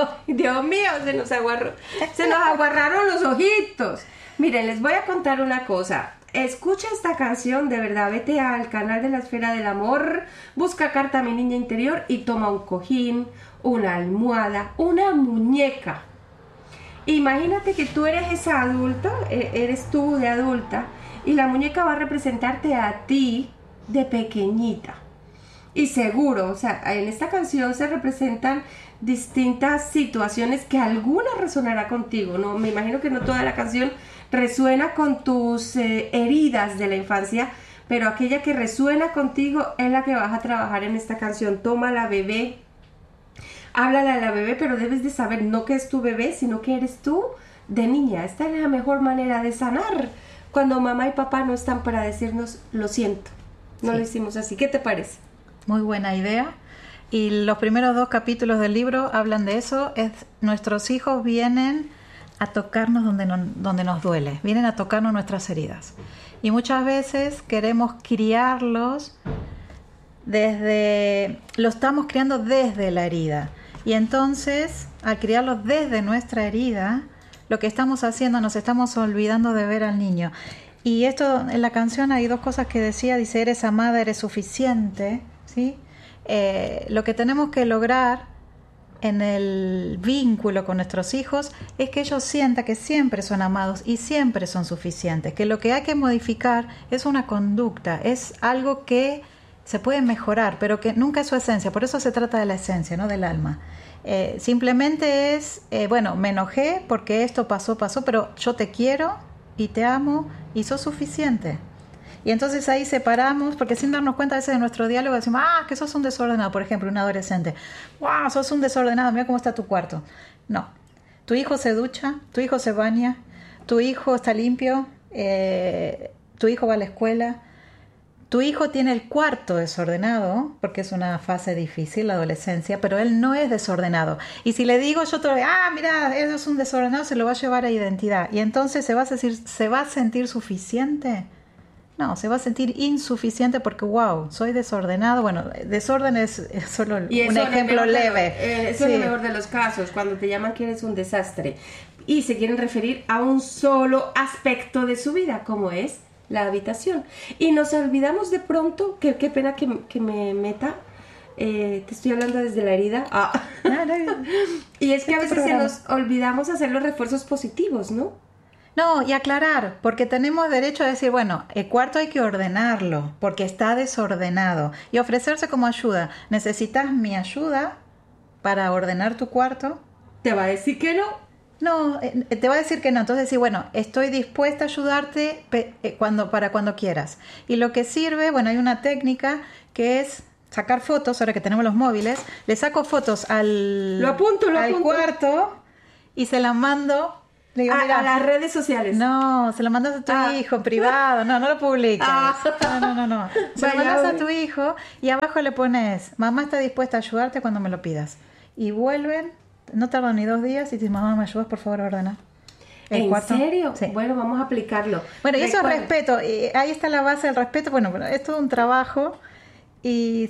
Dios mío, se nos aguarraron los ojitos. Miren, les voy a contar una cosa. Escucha esta canción, de verdad, vete al canal de la Esfera del Amor, busca Carta a mi niña interior y toma un cojín, una almohada, una muñeca. Imagínate que tú eres esa adulta, eres tú de adulta, y la muñeca va a representarte a ti de pequeñita. Y seguro, o sea, en esta canción se representan distintas situaciones que alguna resonará contigo, ¿no? Me imagino que no toda la canción resuena con tus heridas de la infancia, pero aquella que resuena contigo es la que vas a trabajar en esta canción. Tómala, bebé, háblale a la bebé, pero debes de saber no que es tu bebé, sino que eres tú de niña. Esta es la mejor manera de sanar cuando mamá y papá no están para decirnos lo siento, no lo hicimos así. ¿Qué te parece? Muy buena idea. Y los primeros 2 capítulos del libro hablan de eso. Nuestros hijos vienen a tocarnos donde nos duele, vienen a tocarnos nuestras heridas. Y muchas veces queremos criarlos lo estamos criando desde la herida. Y entonces, al criarlos desde nuestra herida, lo que estamos haciendo, nos estamos olvidando de ver al niño. Y esto, en la canción hay 2 cosas que decía, dice, eres amada, eres suficiente, ¿sí? Lo que tenemos que lograr en el vínculo con nuestros hijos es que ellos sientan que siempre son amados y siempre son suficientes, que lo que hay que modificar es una conducta, es algo que se puede mejorar, pero que nunca es su esencia. Por eso se trata de la esencia, no del alma. Simplemente es, bueno, me enojé porque esto pasó, pero yo te quiero y te amo y sos suficiente. Y entonces ahí separamos, porque sin darnos cuenta a veces de nuestro diálogo decimos, que sos un desordenado, por ejemplo, un adolescente. ¡Wow! Sos un desordenado, mira cómo está tu cuarto. No, tu hijo se ducha, tu hijo se baña, tu hijo está limpio, tu hijo va a la escuela, tu hijo tiene el cuarto desordenado, porque es una fase difícil, la adolescencia, pero él no es desordenado. Y si le digo yo otra vez, mira, eso es un desordenado, se lo va a llevar a identidad. Y entonces se va a sentir suficiente. No, se va a sentir insuficiente porque, wow, soy desordenado. Bueno, desorden es solo un ejemplo leve. Eso es el mejor de los casos, cuando te llaman que eres un desastre. Y se quieren referir a un solo aspecto de su vida, como es la habitación. Y nos olvidamos de pronto, qué pena que me meta, te estoy hablando desde la herida. Y es que a veces se nos olvidamos hacer los refuerzos positivos, ¿no? No, y aclarar, porque tenemos derecho a decir, bueno, el cuarto hay que ordenarlo, porque está desordenado, y ofrecerse como ayuda. ¿Necesitas mi ayuda para ordenar tu cuarto? ¿Te va a decir que no? No, te va a decir que no. Entonces decir, bueno, estoy dispuesta a ayudarte para cuando quieras. Y lo que sirve, bueno, hay una técnica que es sacar fotos, ahora que tenemos los móviles, le saco fotos al cuarto y se las mando. Le digo, mira, a las redes sociales. No, se lo mandas a tu hijo en privado. No lo publiques. No. Se lo mandas a tu hijo y abajo le pones, mamá está dispuesta a ayudarte cuando me lo pidas. Y vuelven, no tardan ni 2 días y dices, mamá, ¿me ayudas por favor a ordenar el cuarto? ¿En serio? Sí. Bueno, vamos a aplicarlo. Bueno, y eso es respeto. Ahí está la base del respeto. Bueno, es todo un trabajo y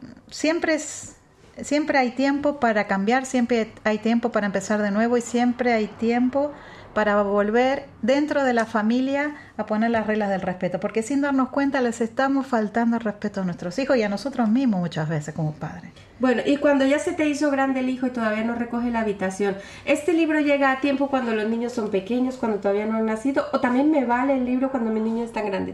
siempre hay tiempo para cambiar, siempre hay tiempo para empezar de nuevo y siempre hay tiempo para volver dentro de la familia a poner las reglas del respeto, porque sin darnos cuenta les estamos faltando el respeto a nuestros hijos y a nosotros mismos muchas veces como padres. Bueno, y cuando ya se te hizo grande el hijo y todavía no recoge la habitación, ¿este libro llega a tiempo cuando los niños son pequeños, cuando todavía no han nacido? ¿O también me vale el libro cuando mis niños están grandes?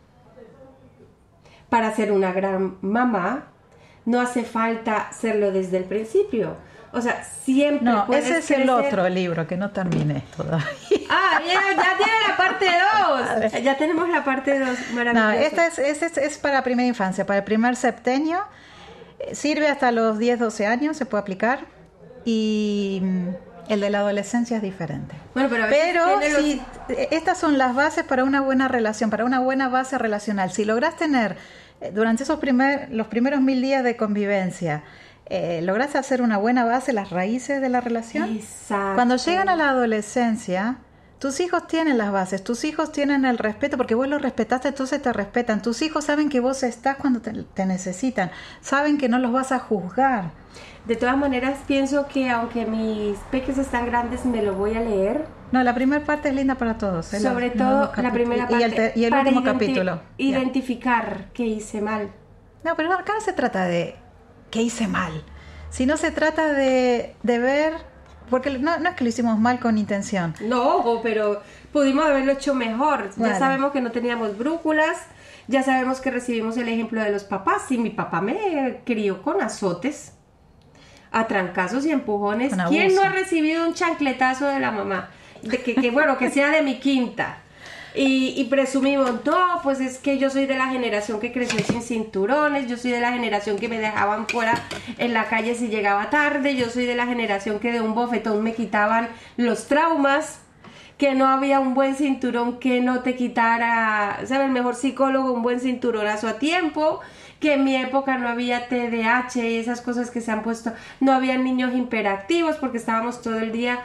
Para ser una gran mamá, no hace falta serlo desde el principio. O sea, siempre no, puedes ese es crecer. El otro libro que no terminé todavía. Ya tiene la parte 2. Ya tenemos la parte 2. Maravilloso. No, esta es para primera infancia, para el primer septenio. Sirve hasta los 10, 12 años, se puede aplicar. Y el de la adolescencia es diferente. Bueno, pero sí, estas son las bases para una buena relación, para una buena base relacional. Si lográs tener durante los primeros 1000 días de convivencia, lográs hacer una buena base, las raíces de la relación. Exacto. Cuando llegan a la adolescencia, tus hijos tienen las bases, tus hijos tienen el respeto, porque vos los respetaste, entonces te respetan. Tus hijos saben que vos estás cuando te necesitan, saben que no los vas a juzgar. De todas maneras, pienso que aunque mis peques están grandes, me lo voy a leer. No, la primera parte es linda para todos. Sobre todo la primera parte. Y el último capítulo. Identificar qué hice mal. No, pero acá no se trata de qué hice mal, sino se trata de ver, porque no es que lo hicimos mal con intención. No, pero pudimos haberlo hecho mejor. Vale. Ya sabemos que no teníamos brújulas, ya sabemos que recibimos el ejemplo de los papás. Y mi papá me crió con azotes, a trancazos y empujones. ¿Quién no ha recibido un chancletazo de la mamá? Bueno, que sea de mi quinta. Y presumimos, no, pues es que yo soy de la generación que creció sin cinturones, yo soy de la generación que me dejaban fuera en la calle si llegaba tarde, yo soy de la generación que de un bofetón me quitaban los traumas, que no había un buen cinturón que no te quitara, ¿sabes? El mejor psicólogo, un buen cinturonazo a tiempo, que en mi época no había TDAH y esas cosas que se han puesto, no había niños hiperactivos porque estábamos todo el día,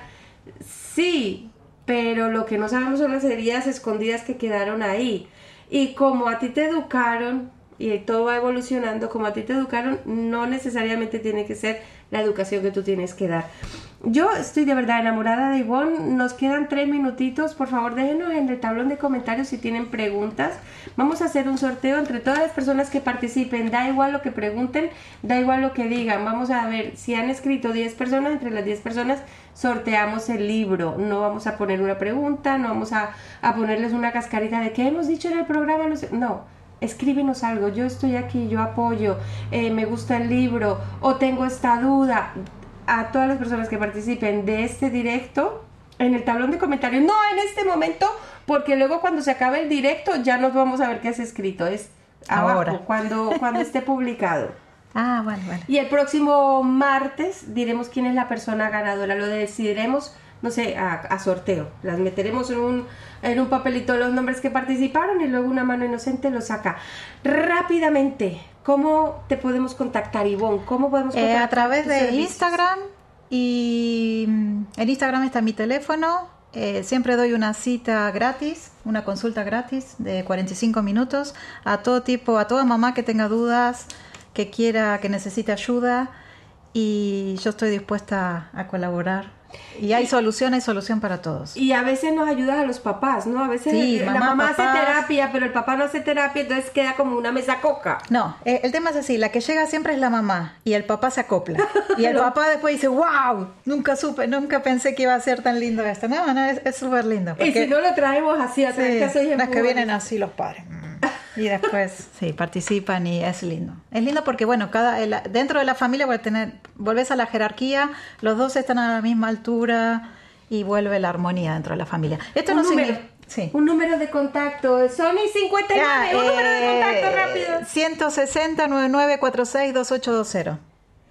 sí, pero lo que no sabemos son las heridas escondidas que quedaron ahí. Y como a ti te educaron, y todo va evolucionando, como a ti te educaron, no necesariamente tiene que ser la educación que tú tienes que dar. Yo estoy de verdad enamorada de Ivonne. Nos quedan 3 minutitos. Por favor, déjenos en el tablón de comentarios si tienen preguntas. Vamos a hacer un sorteo entre todas las personas que participen. Da igual lo que pregunten, da igual lo que digan. Vamos a ver si han escrito 10 personas. Entre las 10 personas sorteamos el libro. No vamos a poner una pregunta, no vamos a ponerles una cascarita de ¿qué hemos dicho en el programa? No, escríbenos algo. Yo estoy aquí, yo apoyo, me gusta el libro o tengo esta duda. A todas las personas que participen de este directo, en el tablón de comentarios, no en este momento, porque luego cuando se acabe el directo ya nos vamos a ver qué has escrito, es abajo, cuando esté publicado. Ah, bueno. Y el próximo martes diremos quién es la persona ganadora, lo decidiremos, no sé, a sorteo, las meteremos en un papelito los nombres que participaron y luego una mano inocente lo saca. Rápidamente, ¿cómo te podemos contactar, Ivonne? ¿Cómo podemos contactar? A través de Instagram, y en Instagram está mi teléfono. Siempre doy una cita gratis, una consulta gratis de 45 minutos a todo tipo, a toda mamá que tenga dudas, que quiera, que necesite ayuda, y yo estoy dispuesta a colaborar. Y hay solución para todos. Y a veces nos ayudas a los papás, ¿no? A veces sí, la mamá hace terapia, pero el papá no hace terapia, entonces queda como una mesa coca. No, el tema es así, la que llega siempre es la mamá y el papá se acopla. Y el papá después dice, wow, nunca pensé que iba a ser tan lindo esto. No, es súper lindo. Y si no lo traemos así, a las que vienen así los padres. Y después participan y es lindo. Es lindo porque, bueno, dentro de la familia volvés a la jerarquía, los dos están a la misma altura y vuelve la armonía dentro de la familia. Esto no significa... Sí. Un número de contacto, Sony 59, un número de contacto rápido. 160-9946-2820.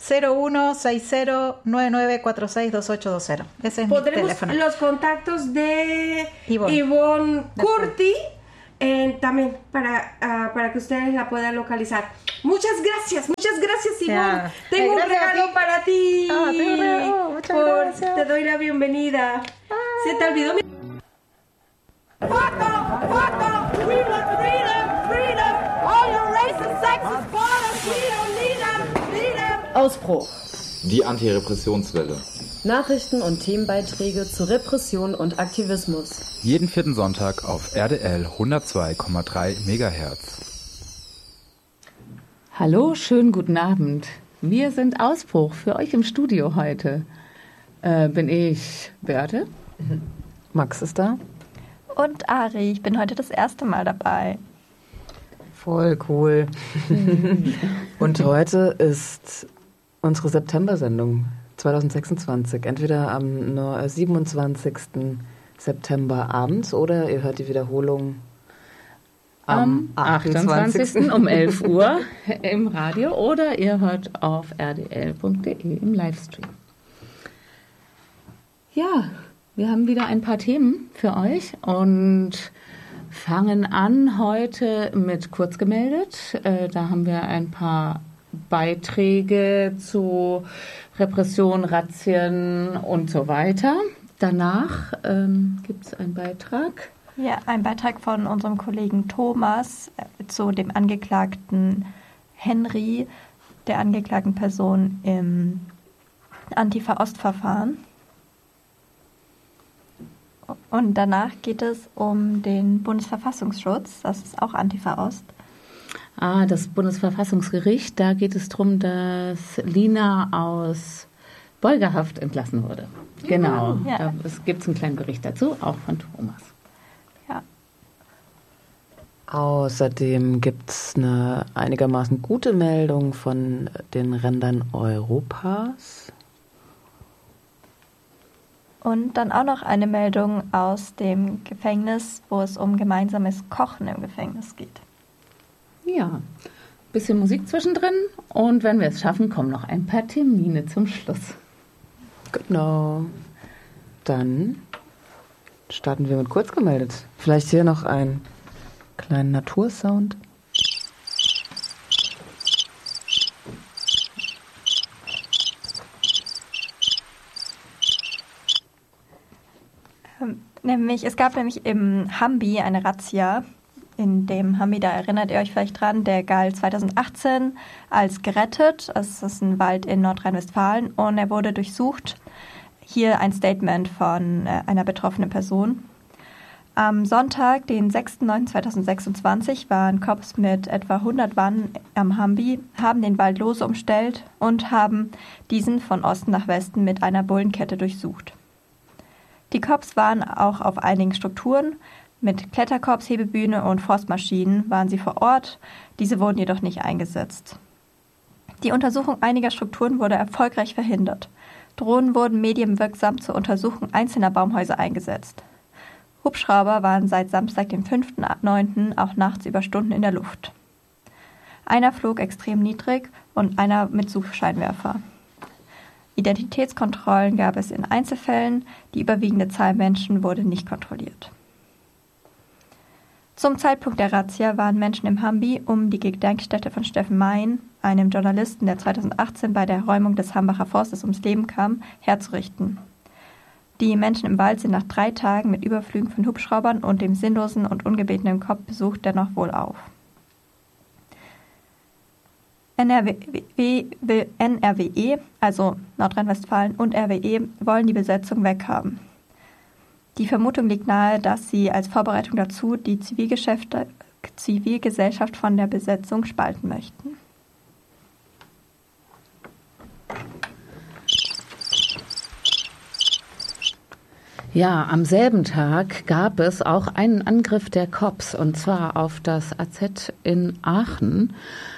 0160-9946-2820. Ese es mi teléfono. Los contactos de Ivonne Curti. También para que ustedes la puedan localizar. Muchas gracias, Ivonne. Tengo un regalo para ti. Tengo un regalo. Muchas gracias. Te doy la bienvenida. Se te olvidó mi... Fuck off! We want freedom! All your racist, sexist borders, we don't need them! Ausbruch. Die Antirepressionswelle. Nachrichten und Themenbeiträge zu Repression und Aktivismus. Jeden 4. Sonntag auf RDL 102,3 MHz. Hallo, schönen guten Abend. Wir sind Ausbruch für euch im Studio heute. Bin ich Börte. Max ist da. Und Ari, ich bin heute das erste Mal dabei. Voll cool. Und heute ist unsere September-Sendung 2026. Entweder am 27. September abends oder ihr hört die Wiederholung am 28. um 11 Uhr im Radio oder ihr hört auf rdl.de im Livestream. Ja, wir haben wieder ein paar Themen für euch und fangen an heute mit Kurzgemeldet. Da haben wir ein paar Beiträge zu Repression, Razzien und so weiter. danach gibt es einen Beitrag. Ja, ein Beitrag von unserem Kollegen Thomas zu dem Angeklagten Henry, der angeklagten Person im Antifa-Ost-Verfahren. Und danach geht es um den Bundesverfassungsschutz, das ist auch Antifa-Ost. Das Bundesverfassungsgericht, da geht es darum, dass Lina aus Beugehaft entlassen wurde. Genau, Ja. Es gibt einen kleinen Bericht dazu, auch von Thomas. Ja. Außerdem gibt es eine einigermaßen gute Meldung von den Rändern Europas. Und dann auch noch eine Meldung aus dem Gefängnis, wo es um gemeinsames Kochen im Gefängnis geht. Ja, bisschen Musik zwischendrin und wenn wir es schaffen, kommen noch ein paar Termine zum Schluss. Genau. Dann starten wir mit Kurzgemeldet. Vielleicht hier noch einen kleinen Natursound. Es gab nämlich im Hambi eine Razzia. In dem Hambi, da erinnert ihr euch vielleicht dran, der galt 2018 als gerettet. Es ist ein Wald in Nordrhein-Westfalen und er wurde durchsucht. Hier ein Statement von einer betroffenen Person. Am Sonntag, den 6.9.2026, waren Cops mit etwa 100 Mann am Hambi, haben den Wald lose umstellt und haben diesen von Osten nach Westen mit einer Bullenkette durchsucht. Die Cops waren auch auf einigen Strukturen. Mit Kletterkorps, Hebebühne und Forstmaschinen waren sie vor Ort. Diese wurden jedoch nicht eingesetzt. Die Untersuchung einiger Strukturen wurde erfolgreich verhindert. Drohnen wurden medienwirksam zur Untersuchung einzelner Baumhäuser eingesetzt. Hubschrauber waren seit Samstag, dem 5.9. auch nachts über Stunden in der Luft. Einer flog extrem niedrig und einer mit Suchscheinwerfer. Identitätskontrollen gab es in Einzelfällen, die überwiegende Zahl Menschen wurde nicht kontrolliert. Zum Zeitpunkt der Razzia waren Menschen im Hambi, um die Gedenkstätte von Steffen Mein, einem Journalisten, der 2018 bei der Räumung des Hambacher Forstes ums Leben kam, herzurichten. Die Menschen im Wald sind nach 3 Tagen mit Überflügen von Hubschraubern und dem sinnlosen und ungebetenen Kopfbesuch dennoch wohlauf. NRWE, also Nordrhein-Westfalen und RWE, wollen die Besetzung weghaben. Die Vermutung liegt nahe, dass sie als Vorbereitung dazu die Zivilgesellschaft von der Besetzung spalten möchten. Ja, am selben Tag gab es auch einen Angriff der Cops, und zwar auf das AZ in Aachen.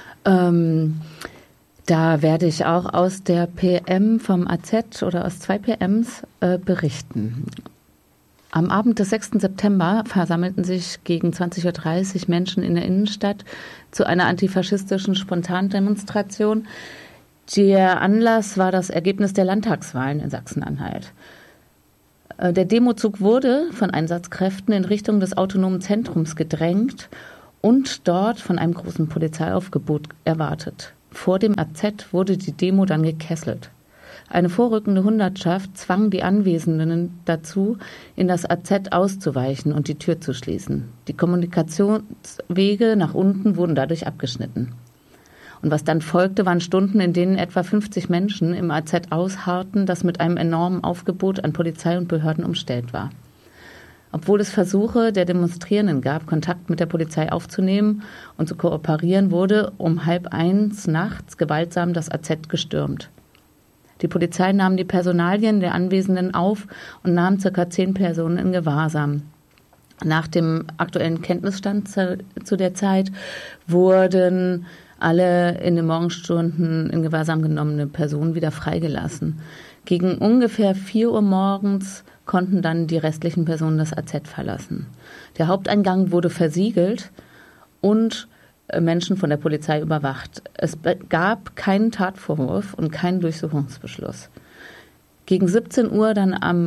Da werde ich auch aus der PM vom AZ oder aus 2 PMs berichten. Am Abend des 6. September versammelten sich gegen 20.30 Uhr Menschen in der Innenstadt zu einer antifaschistischen Spontandemonstration. Der Anlass war das Ergebnis der Landtagswahlen in Sachsen-Anhalt. Der Demozug wurde von Einsatzkräften in Richtung des autonomen Zentrums gedrängt und dort von einem großen Polizeiaufgebot erwartet. Vor dem AZ wurde die Demo dann gekesselt. Eine vorrückende Hundertschaft zwang die Anwesenden dazu, in das AZ auszuweichen und die Tür zu schließen. Die Kommunikationswege nach unten wurden dadurch abgeschnitten. Und was dann folgte, waren Stunden, in denen etwa 50 Menschen im AZ ausharrten, das mit einem enormen Aufgebot an Polizei und Behörden umstellt war. Obwohl es Versuche der Demonstrierenden gab, Kontakt mit der Polizei aufzunehmen und zu kooperieren, wurde um 12:30 nachts gewaltsam das AZ gestürmt. Die Polizei nahm die Personalien der Anwesenden auf und nahm ca. 10 Personen in Gewahrsam. Nach dem aktuellen Kenntnisstand zu der Zeit wurden alle in den Morgenstunden in Gewahrsam genommene Personen wieder freigelassen. Gegen ungefähr 4 Uhr morgens konnten dann die restlichen Personen das AZ verlassen. Der Haupteingang wurde versiegelt und Menschen von der Polizei überwacht. Es gab keinen Tatvorwurf und keinen Durchsuchungsbeschluss. Gegen 17 Uhr dann am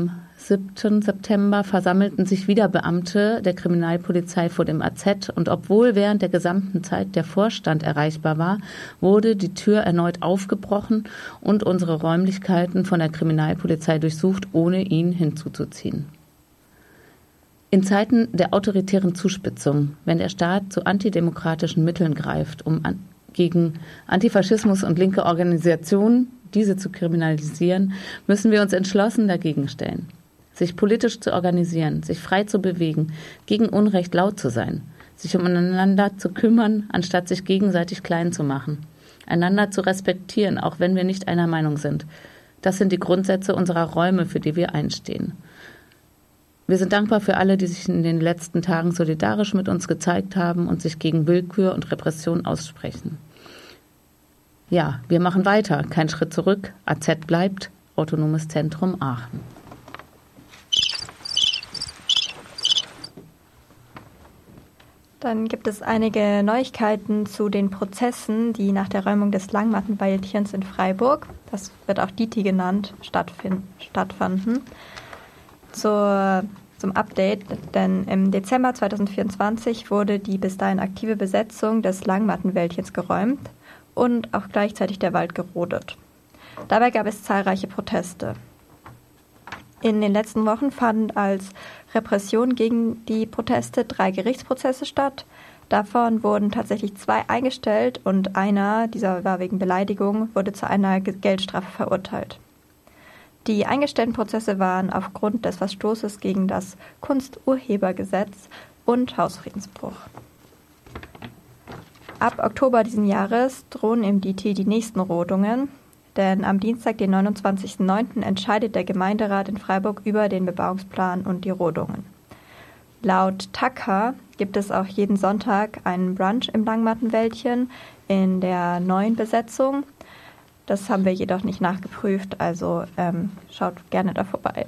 7. September versammelten sich wieder Beamte der Kriminalpolizei vor dem AZ und obwohl während der gesamten Zeit der Vorstand erreichbar war, wurde die Tür erneut aufgebrochen und unsere Räumlichkeiten von der Kriminalpolizei durchsucht, ohne ihn hinzuzuziehen. In Zeiten der autoritären Zuspitzung, wenn der Staat zu antidemokratischen Mitteln greift, um gegen Antifaschismus und linke Organisationen diese zu kriminalisieren, müssen wir uns entschlossen dagegen stellen. Sich politisch zu organisieren, sich frei zu bewegen, gegen Unrecht laut zu sein, sich umeinander zu kümmern, anstatt sich gegenseitig klein zu machen, einander zu respektieren, auch wenn wir nicht einer Meinung sind. Das sind die Grundsätze unserer Räume, für die wir einstehen. Wir sind dankbar für alle, die sich in den letzten Tagen solidarisch mit uns gezeigt haben und sich gegen Willkür und Repression aussprechen. Ja, wir machen weiter, kein Schritt zurück, AZ bleibt, Autonomes Zentrum Aachen. Dann gibt es einige Neuigkeiten zu den Prozessen, die nach der Räumung des Langmattenwäldchens in Freiburg, das wird auch DITI genannt, stattfanden. Zum Update, denn im Dezember 2024 wurde die bis dahin aktive Besetzung des Langmattenwäldchens geräumt und auch gleichzeitig der Wald gerodet. Dabei gab es zahlreiche Proteste. In den letzten Wochen fanden als Repression gegen die Proteste 3 Gerichtsprozesse statt. Davon wurden tatsächlich 2 eingestellt und einer, dieser war wegen Beleidigung, wurde zu einer Geldstrafe verurteilt. Die eingestellten Prozesse waren aufgrund des Verstoßes gegen das Kunsturhebergesetz und Hausfriedensbruch. Ab Oktober diesen Jahres drohen im DT die nächsten Rodungen, denn am Dienstag, den 29.09., entscheidet der Gemeinderat in Freiburg über den Bebauungsplan und die Rodungen. Laut TAKA gibt es auch jeden Sonntag einen Brunch im Langmattenwäldchen in der neuen Besetzung. Das haben wir jedoch nicht nachgeprüft, also schaut gerne da vorbei.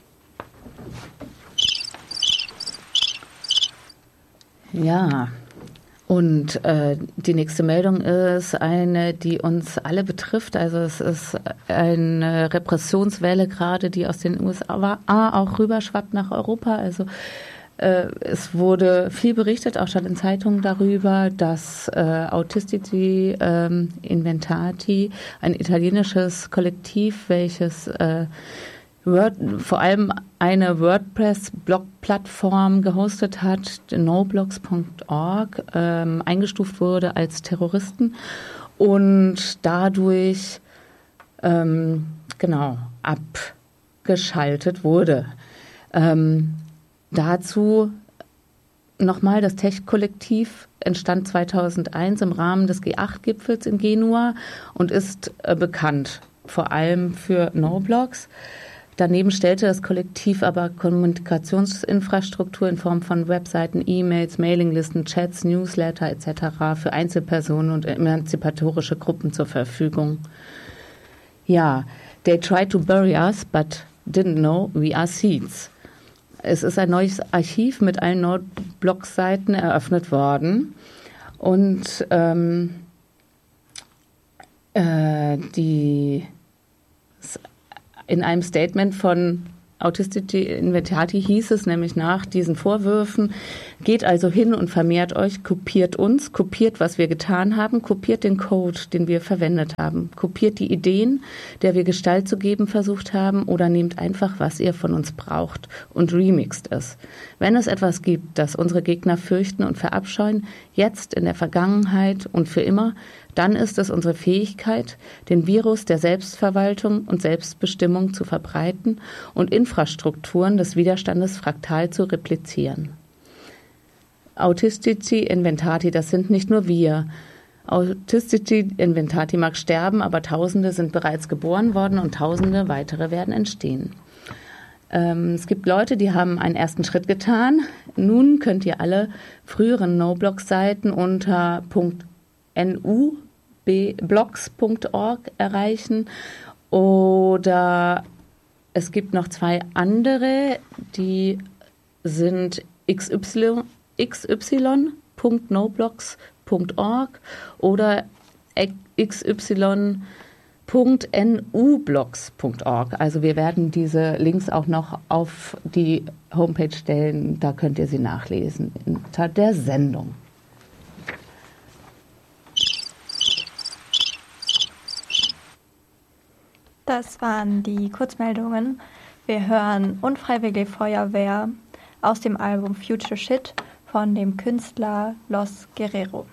Ja, und die nächste Meldung ist eine, die uns alle betrifft. Also es ist eine Repressionswelle gerade, die aus den USA auch rüberschwappt nach Europa. Also es wurde viel berichtet, auch schon in Zeitungen darüber, dass Autistic Inventati, ein italienisches Kollektiv, welches vor allem eine WordPress-Blog-Plattform gehostet hat, noblocks.org, eingestuft wurde als Terroristen und dadurch abgeschaltet wurde. Dazu nochmal, das Tech-Kollektiv entstand 2001 im Rahmen des G8-Gipfels in Genua und ist bekannt, vor allem für Noblocks. Daneben stellte das Kollektiv aber Kommunikationsinfrastruktur in Form von Webseiten, E-Mails, Mailinglisten, Chats, Newsletter etc. für Einzelpersonen und emanzipatorische Gruppen zur Verfügung. Ja, they tried to bury us, but didn't know we are seeds. Es ist ein neues Archiv mit allen Node-Blog-Seiten eröffnet worden und in einem Statement von Autistic Inventati hieß es nämlich nach diesen Vorwürfen, geht also hin und vermehrt euch, kopiert uns, kopiert, was wir getan haben, kopiert den Code, den wir verwendet haben, kopiert die Ideen, der wir Gestalt zu geben versucht haben oder nehmt einfach, was ihr von uns braucht und remixt es. Wenn es etwas gibt, das unsere Gegner fürchten und verabscheuen, jetzt, in der Vergangenheit und für immer, dann ist es unsere Fähigkeit, den Virus der Selbstverwaltung und Selbstbestimmung zu verbreiten und Infrastrukturen des Widerstandes fraktal zu replizieren. Autistic Inventati, das sind nicht nur wir. Autistic Inventati mag sterben, aber Tausende sind bereits geboren worden und Tausende weitere werden entstehen. Es gibt Leute, die haben einen ersten Schritt getan. Nun könnt ihr alle früheren No-Blog-Seiten unter nublogs.org erreichen oder es gibt noch 2 andere, die sind xy.noblogs.org oder xy .nublogs.org. Also wir werden diese Links auch noch auf die Homepage stellen. Da könnt ihr sie nachlesen unter der Sendung. Das waren die Kurzmeldungen. Wir hören Unfreiwillige Feuerwehr aus dem Album Future Shit von dem Künstler Los Guerrero.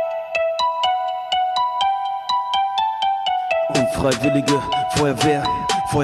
Unfreiwillige Feuerwehr